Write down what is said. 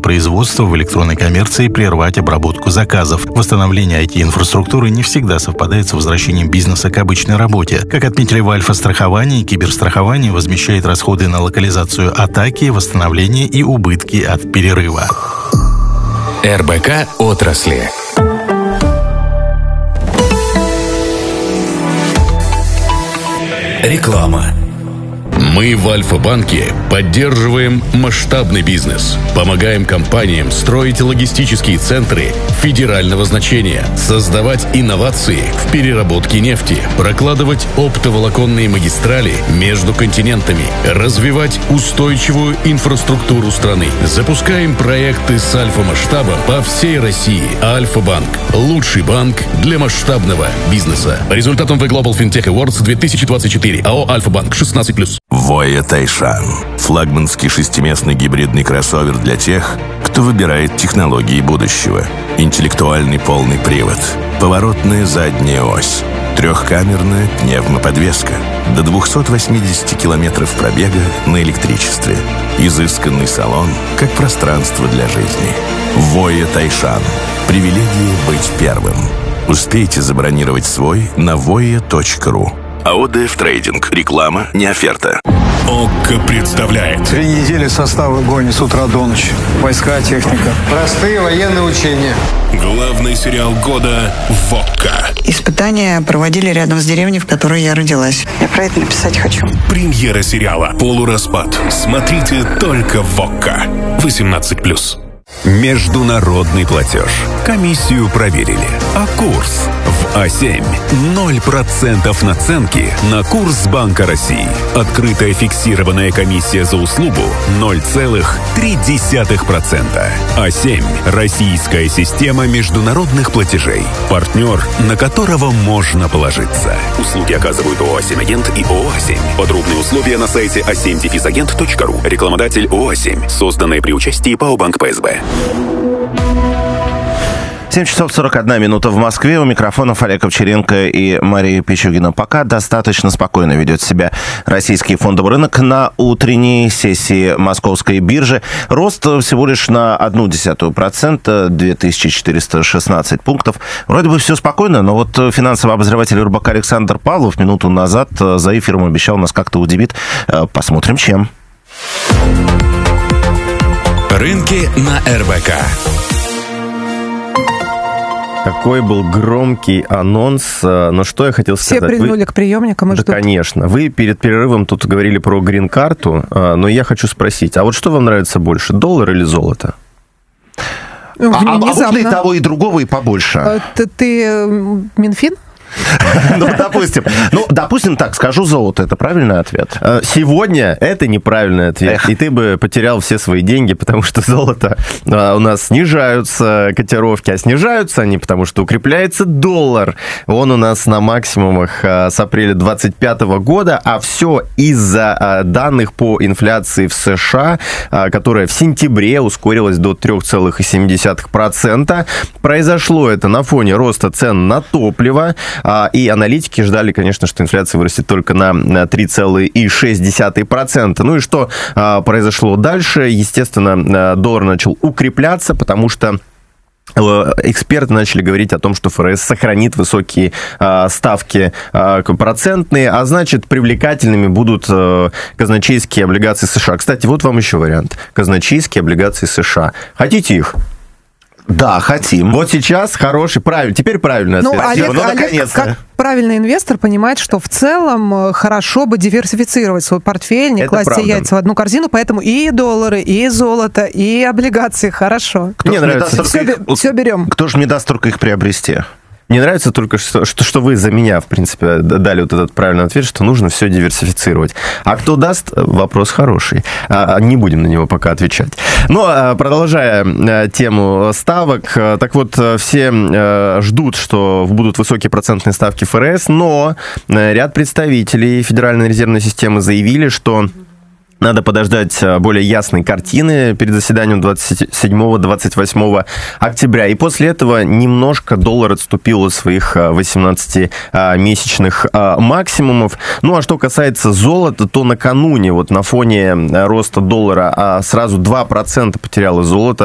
производства в электронной коммерции прервать обработку заказов. Восстановление IT-инфраструктуры не всегда совпадает с возвращением бизнеса к обычной работе. Как отметили в Альфа-страховании, киберстрахование возмещает расходы на локализацию атаки, восстановление и убытки от перерыва. РБК отрасли. Реклама. Мы в Альфа-банке поддерживаем масштабный бизнес, помогаем компаниям строить логистические центры федерального значения, создавать инновации в переработке нефти, прокладывать оптоволоконные магистрали между континентами, развивать устойчивую инфраструктуру страны. Запускаем проекты с альфа-масштабом по всей России. Альфа-банк – лучший банк для масштабного бизнеса. По результатам The Global FinTech Awards 2024 АО «Альфа-банк» 16+. Voya Taishan – флагманский шестиместный гибридный кроссовер для тех, кто выбирает технологии будущего. Интеллектуальный полный привод, поворотная задняя ось, трехкамерная пневмоподвеска, до 280 километров пробега на электричестве. Изысканный салон, как пространство для жизни. Voya Taishan – привилегия быть первым. Успейте забронировать свой на voya.ru. АОДФ Трейдинг. Реклама, не оферта. ОККО представляет. 3 недели состав в огонь с утра до ночи. Войска, техника. Простые военные учения. Главный сериал года в ОККО. Испытания проводили рядом с деревней, в которой я родилась. Я про это написать хочу. Премьера сериала «Полураспад». Смотрите только в ОККО. 18+. Международный платеж. Комиссию проверили. А курс в А7. 0% наценки на курс Банка России. Открытая фиксированная комиссия за услугу 0,3%. А7. Российская система международных платежей. Партнер, на которого можно положиться. Услуги оказывают ООО «А7 Агент» и ООО «А7». Подробные условия на сайте a7-агент.ру. Рекламодатель ООО «А7». Созданное при участии ПАО «Банк ПСБ». 7 часов 41 минута в Москве. У микрофонов Олег Овчаренко и Мария Пичугина. Пока достаточно спокойно ведет себя российский фондовый рынок на утренней сессии Московской биржи. Рост всего лишь на 0,1%, 2416 пунктов. Вроде бы все спокойно, но вот финансовый обозреватель РБК Александр Павлов минуту назад за эфиром обещал нас как-то удивит. Посмотрим, чем. Рынки на РБК. Такой был громкий анонс. Но что я хотел сказать? Все прильнули к приемникам и ждут. Да, конечно. Вы перед перерывом тут говорили про грин-карту, но я хочу спросить, а вот что вам нравится больше, доллар или золото? А можно и того, и другого, и побольше. Ты Минфин? Допустим так, скажу золото, это правильный ответ? Сегодня это неправильный ответ, и ты бы потерял все свои деньги, потому что золото у нас снижаются котировки, а снижаются они, потому что укрепляется доллар. Он у нас на максимумах с апреля 2025 года, а все из-за данных по инфляции в США, которая в сентябре ускорилась до 3,7%. Произошло это на фоне роста цен на топливо. И аналитики ждали, конечно, что инфляция вырастет только на 3,6%. Ну и что произошло дальше? Естественно, доллар начал укрепляться, потому что эксперты начали говорить о том, что ФРС сохранит высокие ставки процентные, а значит, привлекательными будут казначейские облигации США. Кстати, вот вам еще вариант. Казначейские облигации США. Хотите их? Да, хотим. Вот сейчас хороший, теперь правильный ответ. Олег, как правильный инвестор понимает, что в целом хорошо бы диверсифицировать свой портфель, не класть все яйца в одну корзину, поэтому и доллары, и золото, и облигации хорошо. Мне нравится. Все берем. Кто же мне даст только их приобрести? Мне нравится только, что вы за меня, в принципе, дали вот этот правильный ответ, что нужно все диверсифицировать. А кто даст, вопрос хороший. Не будем на него пока отвечать. Но, продолжая тему ставок, так вот, все ждут, что будут высокие процентные ставки ФРС, но ряд представителей Федеральной резервной системы заявили, что надо подождать более ясной картины перед заседанием 27-28 октября. И после этого немножко доллар отступил от своих 18-месячных максимумов. Ну, а что касается золота, то накануне, вот на фоне роста доллара, сразу 2% потеряло золото.